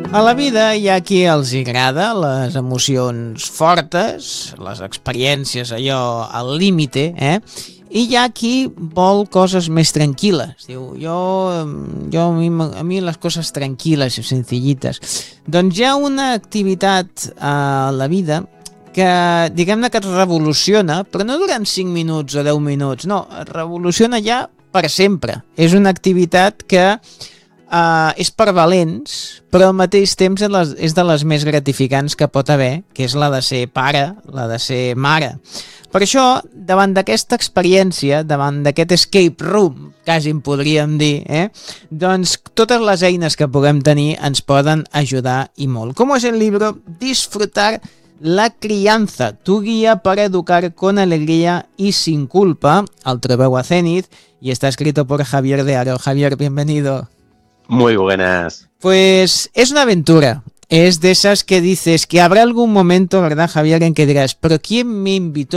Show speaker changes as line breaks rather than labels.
A la vida hi ha qui els agrada les emocions fortes, les experiències allò al límite, i hi ha qui vol coses més tranquil·les. Diu, a mi les coses tranquil·les i senzillites. Doncs hi ha una activitat a la vida que, diguem-ne que es revoluciona, però no durant 5 minuts o 10 minuts, no, es revoluciona ja per sempre. És una activitat que és per valents, però al mateix temps és de les més gratificants que pot haver, que és la de ser pare, la de ser mare. Per això, davant d'aquesta experiència, davant d'aquest escape room, quasi en podríem dir, doncs totes les eines que puguem tenir ens poden ajudar i molt. Com és el llibre Disfrutar la crianza, tu guía para educar con alegría y sin culpa. El trobeu a Zenith y está escrito por Javier de Aro. Javier, bienvenido.
Muy buenas.
Pues es una aventura. Es de esas que dices que habrá algún momento, ¿verdad, Javier, en que dirás, pero ¿quién me invitó